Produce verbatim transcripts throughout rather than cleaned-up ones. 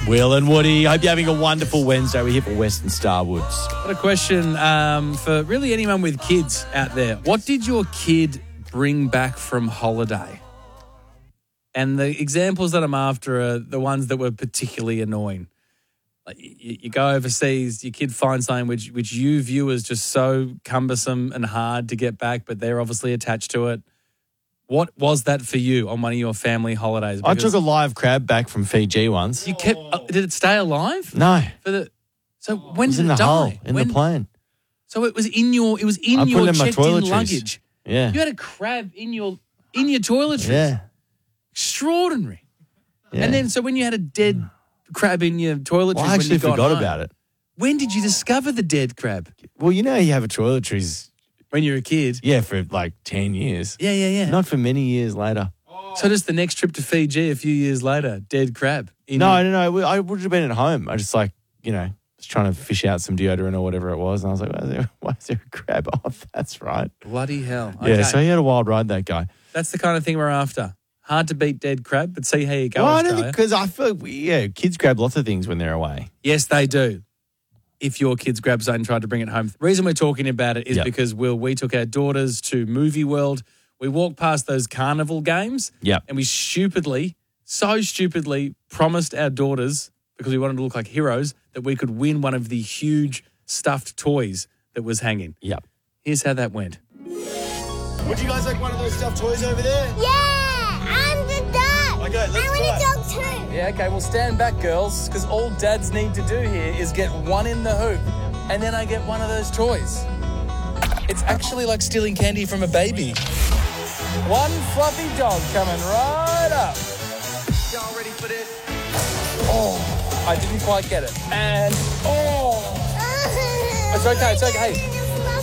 Will and Woody, hope you're having a wonderful Wednesday. We're here for Western Star Woods. Got a question um, for really anyone with kids out there. What did your kid bring back from holiday? And the examples that I'm after are the ones that were particularly annoying. Like you, you go overseas, your kid finds something which which you view as just so cumbersome and hard to get back, but they're obviously attached to it. What was that for you on one of your family holidays? I Because took a live crab back from Fiji once. You kept. Uh, did it stay alive? No. For the. So when It was did in it the die? hull, in When- the plane. So it was in your. It was in I put your it in my checked-in toiletries. luggage. Yeah. You had a crab in your in your toiletries. Yeah. Extraordinary. yeah. And then so when you had a dead crab in your toiletries, Well, I when actually you got forgot home, about it. When did you discover the dead crab? Well, you know how you have a toiletries, When you were a kid. yeah, for like ten years. Yeah, yeah, yeah. Not for many years later. So just the next trip to Fiji a few years later, dead crab. In No, your- no, no. I would have been at home. I just like, you know, was trying to fish out some deodorant or whatever it was. And I was like, why is there, why is there a crab? Oh, that's right. Bloody hell. Okay. Yeah, so he had a wild ride, that guy. That's the kind of thing we're after. Hard to beat dead crab, but see how you go, Well, I don't Australia. think, because I feel like, we, yeah, kids grab lots of things when they're away. Yes, they do. If your kids grabbed something and tried to bring it home. The reason we're talking about it is Yep. because, Will, we took our daughters to Movie World. We walked past those carnival games Yep. and we stupidly, so stupidly promised our daughters, because we wanted to look like heroes, that we could win one of the huge stuffed toys that was hanging. Yep. Here's how that went. Would you guys like one of those stuffed toys over there? Yeah, I'm the dog. Okay, let's I want try. a dog too. Yeah, okay, well, stand back, girls, because all dads need to do here is get one in the hoop, and then I get one of those toys. It's actually like stealing candy from a baby. One fluffy dog coming right up. Y'all ready for this? Oh, I didn't quite get it. And, oh, it's okay, it's okay. Hey.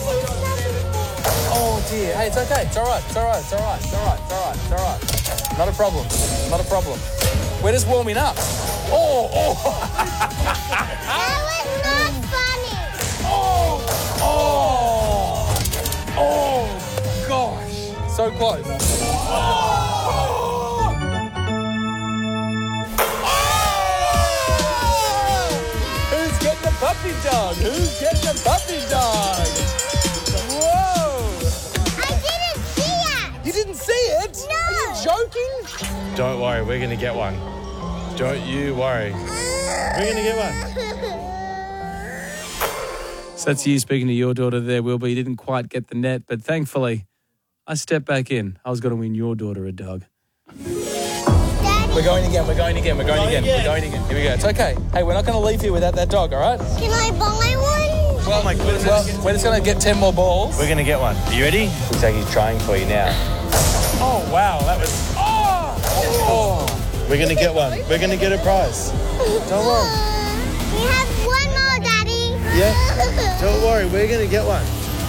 Oh, dear. Hey, it's okay. It's all right. It's all right. It's all right. It's all right. It's all right. It's all right. Not a problem. Not a problem. We're just warming up. Oh, oh. That was not funny. Oh, oh, oh, gosh. So close. Who's getting the puppy dog? Who's getting the puppy dog? Whoa. I didn't see it. You didn't see it? No. Are you joking? Don't worry, we're going to get one. Don't you worry. We're going to get one. So that's you speaking to your daughter there, Wilbur. You didn't quite get the net, but thankfully, I stepped back in. I was going to win your daughter a dog. Daddy, We're going again, we're going again, we're going again, we're going again. Here we go. It's okay. Hey, we're not going to leave here without that dog, all right? can I buy one? Well, my goodness. Well, we're just going to get ten more balls. We're going to get one. Are you ready? Looks like he's trying for you now. Oh, wow. That was... Oh! Oh! We're going to get one. We're going to get a prize. Don't worry. Uh, we have one more, Daddy. Yeah? Don't worry, we're going to get one.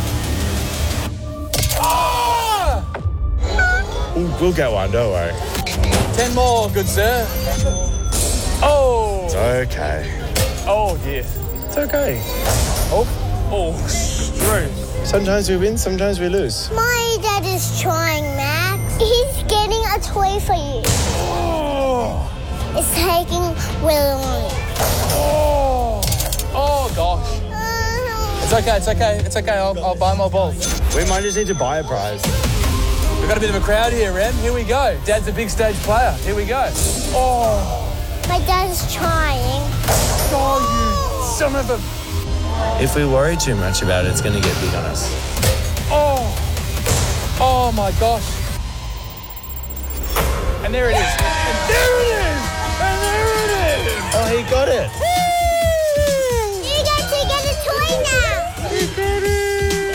Oh! We'll, we'll get one, don't worry. Ten more, good sir. Oh! It's okay. Oh, dear. It's okay. Oh, oh, straight. Sometimes we win, sometimes we lose. My dad is trying, Max. He's getting a toy for you. Oh! It's taking Willow. Oh! Oh, gosh. Uh, It's okay, it's okay, it's okay. I'll, I'll buy more balls. We might just need to buy a prize. We've got a bit of a crowd here, Rem. Here we go. Dad's a big stage player. Here we go. Oh! my dad's trying. Oh, you son of a... If we worry too much about it, it's going to get big on us. Oh! Oh, my gosh. And there it is. And there it is! And there it is! Oh, he got it.